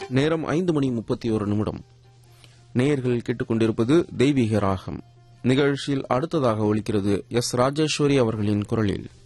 நேரம் 5:31 நேயர்கள் கேட்டுக்கொண்டிருப்பது தெய்வீக ராகம். நிகழ்ச்சியில் அடுத்ததாக ஒலிக்கிறது எஸ் ராஜேஸ்வரி அவர்களின் குரலில்